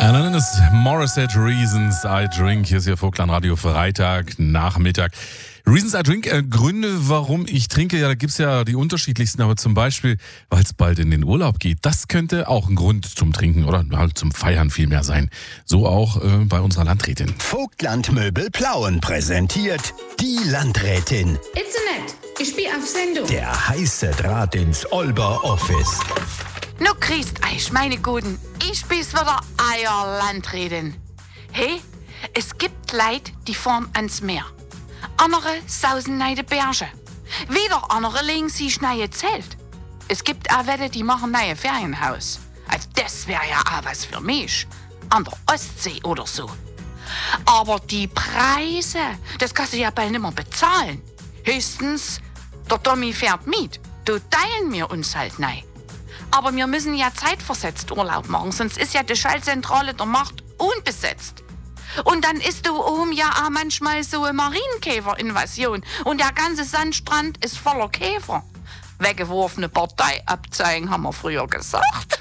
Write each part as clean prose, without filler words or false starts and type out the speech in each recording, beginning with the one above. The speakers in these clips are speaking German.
Alanis Morissette, Reasons I Drink. Hier ist Ihr Vogtland-Radio Freitag, Nachmittag. Reasons I Drink, Gründe, warum ich trinke, ja, da gibt's ja die unterschiedlichsten, aber zum Beispiel, weil es bald in den Urlaub geht. Das könnte auch ein Grund zum Trinken oder halt zum Feiern vielmehr sein. So auch bei unserer Landrätin. Vogtland-Möbel Plauen präsentiert die Landrätin. Itzenet, ich bin auf Sendung. Der heiße Draht ins Olber Office. Nu grüßt euch, meine Guten. Ich bin's wieder, euer Landrätin. Hey, es gibt Leute, die fahren ans Meer. Andere sausen neue Berge. Wieder andere legen sich neue Zelt. Es gibt auch Leute, die machen neue Ferienhaus. Also das wäre ja auch was für mich. An der Ostsee oder so. Aber die Preise, das kannst du ja bald nicht mehr bezahlen. Höchstens, der Tommy fährt mit. Da teilen wir uns halt neu. Aber wir müssen ja zeitversetzt Urlaub machen, sonst ist ja die Schaltzentrale der Macht unbesetzt. Und dann ist da oben ja auch manchmal so eine Marienkäferinvasion und der ganze Sandstrand ist voller Käfer. Weggeworfene Parteiabzeichen, haben wir früher gesagt.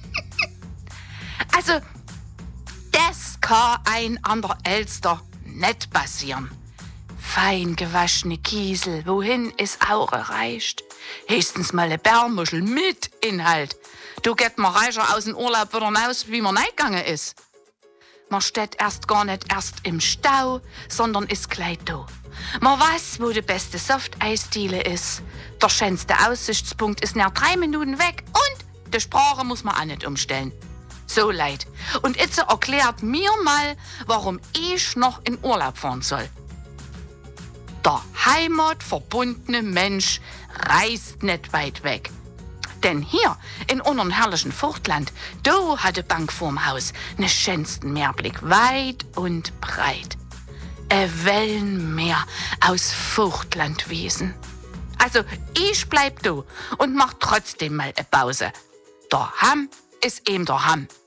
Also, das kann ein an der Elster nicht passieren. Fein gewaschene Kiesel, wohin es Aure reicht. Höchstens mal eine Bärmuschel mit Inhalt. Du geht man reicher aus dem Urlaub wieder raus, wie man reingegangen ist. Man steht erst gar nicht erst im Stau, sondern ist gleich da. Man weiß, wo die beste Softeisdiele ist. Der schönste Aussichtspunkt ist nach 3 Minuten weg und die Sprache muss man auch nicht umstellen. So leid. Und jetzt erklärt mir mal, warum ich noch in Urlaub fahren soll. Der heimatverbundene Mensch reist nicht weit weg. Denn hier in unserem herrlichen Vogtland, da hat die Bank vorm Haus den schönsten Meerblick weit und breit. Ein Wellenmeer aus Vogtlandwiesen. Also ich bleib da und mach trotzdem mal eine Pause. Der Hamm ist eben der Hamm.